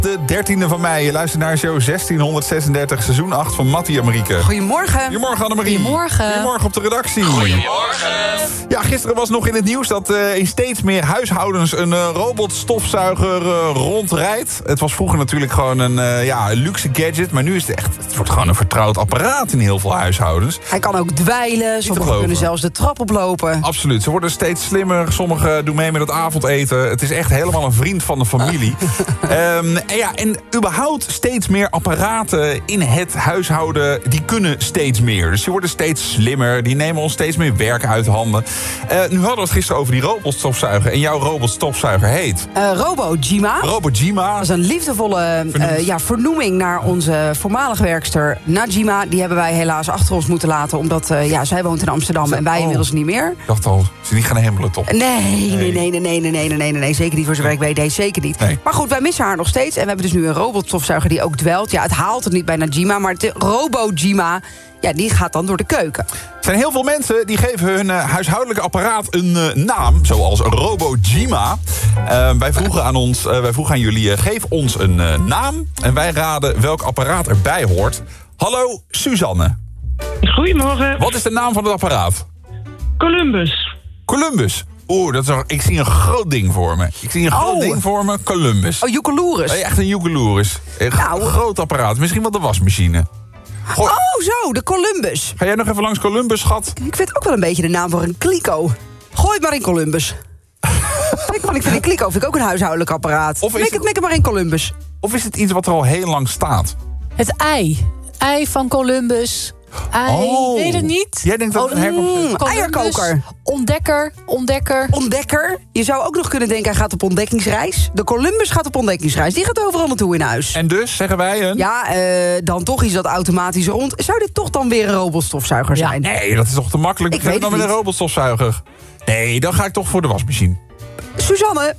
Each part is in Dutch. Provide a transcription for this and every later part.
De 13e van mei. Je luistert naar show 1636, seizoen 8 van Mattie en Marieke. Goedemorgen. Goedemorgen Annemarie. Goedemorgen. Goedemorgen op de redactie. Goedemorgen. Ja, gisteren was nog in het nieuws dat in steeds meer huishoudens een robotstofzuiger rondrijdt. Het was vroeger natuurlijk gewoon een luxe gadget, maar nu is het wordt gewoon een vertrouwd apparaat in heel veel huishoudens. Hij kan ook dweilen, sommigen kunnen zelfs de trap oplopen. Absoluut, ze worden steeds slimmer. Sommigen doen mee met het avondeten. Het is echt helemaal een vriend van de familie. En überhaupt steeds meer apparaten in het huishouden, die kunnen steeds meer. Dus die worden steeds slimmer, die nemen ons steeds meer werk uit handen. Nu hadden we het gisteren over die robotstofzuiger. En jouw robotstofzuiger heet? RoboJima. RoboJima. Dat is een liefdevolle vernoeming naar onze voormalige werkster Najima. Die hebben wij helaas achter ons moeten laten, omdat zij woont in Amsterdam en wij inmiddels niet meer. Ik dacht al, ze niet gaan hemelen toch? Nee, zeker niet voor zover ik weet. Nee, zeker niet. Nee. Maar goed, wij missen haar nog steeds. En we hebben dus nu een robotstofzuiger die ook dwelt. Ja, het haalt het niet bij Najima, maar de RoboJima, die gaat dan door de keuken. Er zijn heel veel mensen die geven hun huishoudelijke apparaat een naam, zoals RoboJima. Wij vroegen aan jullie, geef ons een naam en wij raden welk apparaat erbij hoort. Hallo, Suzanne. Goedemorgen. Wat is de naam van het apparaat? Columbus. Columbus. Ik zie een groot ding voor me. Columbus. Oh, Joekeloeris. Echt een Joekeloeris. Een groot apparaat. Misschien wel de wasmachine. Oh, zo, de Columbus. Ga jij nog even langs Columbus, schat? Ik vind ook wel een beetje de naam voor een kliko. Gooi het maar in Columbus. Ik vind een kliko ook een huishoudelijk apparaat. Mik het maar in Columbus. Of is het iets wat er al heel lang staat? Het ei. Ei van Columbus. Weet het niet? Jij denkt dat het een herkomst is? Eierkoker. Ontdekker. Je zou ook nog kunnen denken, hij gaat op ontdekkingsreis. De Columbus gaat op ontdekkingsreis. Die gaat overal naartoe in huis. En dus, zeggen wij een... Ja, dan toch iets dat automatisch rond. Zou dit toch dan weer een robotstofzuiger zijn? Nee, dat is toch te makkelijk. Ik weet dan het met een niet. robotstofzuiger. Nee, dan ga ik toch voor de wasmachine. Suzanne,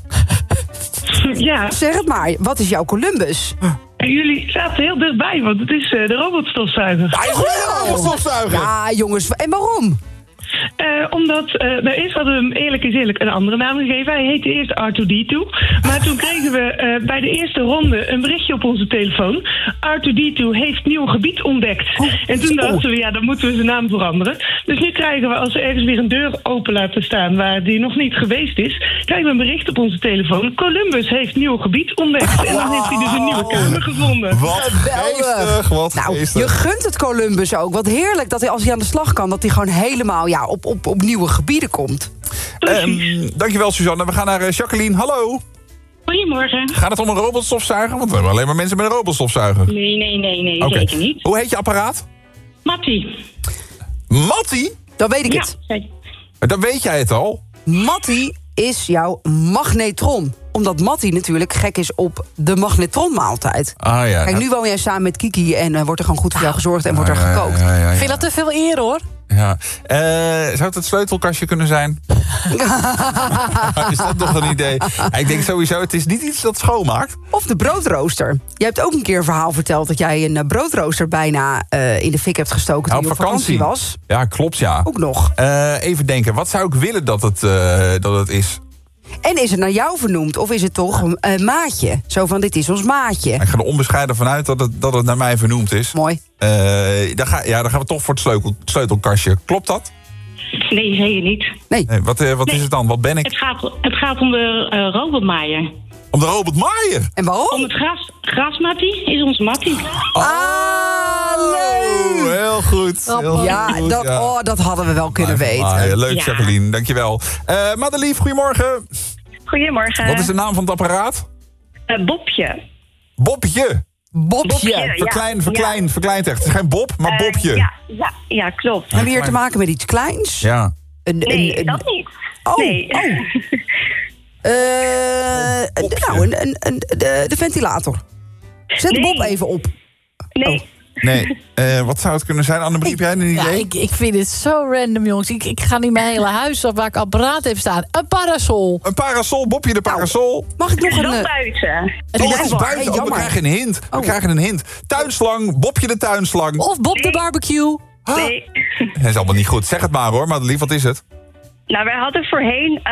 Ja, zeg het maar. Wat is jouw Columbus? jullie zaten heel dichtbij, want het is de robotstofzuiger. Hij is een robotstofzuiger! Ja, jongens. En waarom? Omdat, eerst hadden we hem eerlijk is eerlijk een andere naam gegeven. Hij heette eerst R2D2. Maar toen kregen we bij de eerste ronde een berichtje op onze telefoon. R2D2 heeft nieuw gebied ontdekt. En toen dachten we, dan moeten we zijn naam veranderen. Dus nu krijgen we, als we ergens weer een deur open laten staan waar die nog niet geweest is, krijgen we een bericht op onze telefoon. Columbus heeft nieuw gebied ontdekt. En dan heeft hij dus een nieuwe kamer gevonden. Wat geestig, wat geestig. Je gunt het Columbus ook. Wat heerlijk dat hij, als hij aan de slag kan, dat hij gewoon helemaal op nieuwe gebieden komt. Dankjewel, Suzanne. We gaan naar Jacqueline. Hallo. Goedemorgen. Gaat het om een robotstofzuiger? Want we hebben alleen maar mensen met een robotstofzuiger. Nee, Oké. zeker niet. Hoe heet je apparaat? Mattie. Mattie? Dan weet ik het. Dan weet jij het al. Mattie is jouw magnetron. Omdat Mattie natuurlijk gek is op de magnetronmaaltijd. Ah ja. Kijk, nu woon jij samen met Kiki en wordt er gewoon goed voor jou gezorgd en wordt er gekookt. Ik vind dat te veel eer, hoor. Ja. Zou het sleutelkastje kunnen zijn? Is dat toch een idee? Ik denk sowieso, het is niet iets dat schoonmaakt. Of de broodrooster. Je hebt ook een keer een verhaal verteld dat jij een broodrooster bijna in de fik hebt gestoken toen je op vakantie was. Ja, klopt, ja. Ook nog. Even denken, wat zou ik willen dat het is? En is het naar jou vernoemd? Of is het toch een maatje? Zo van, dit is ons maatje. Ik ga er onbescheiden vanuit dat het naar mij vernoemd is. Mooi. Dan gaan we toch voor het sleutelkastje. Klopt dat? Nee, zeker niet. Nee. Wat is het dan? Wat ben ik? Het gaat om de robotmaaier. Om de robotmaaier? En waarom? Om het grasmattie is ons Mattie. leuk! Heel goed. Dat hadden we wel kunnen weten. Leuk, Jacqueline. Dankjewel. Madelief, goedemorgen. Goedemorgen. Wat is de naam van het apparaat? Bobje. Bobje? Bobje. Verkleind echt. Het is geen Bob, maar Bobje. Ja, klopt. Hebben we hier te maken met iets kleins? Ja. Nee, dat niet. Nee. De ventilator. Zet Bob even op. Nee. Nee, wat zou het kunnen zijn? Annemarie, heb jij een idee? Ik vind het zo random, jongens. Ik ga niet mijn hele huis af waar ik apparaat heb staan. Een parasol. Een parasol, Bobje de parasol. Mag ik nog Het is een... wel buiten. Het is buiten. We krijgen een hint. Tuinslang, Bobje de tuinslang. Of Bob de barbecue. Nee. Dat is allemaal niet goed. Zeg het maar hoor, Madelief, wat is het? Nou, wij hadden voorheen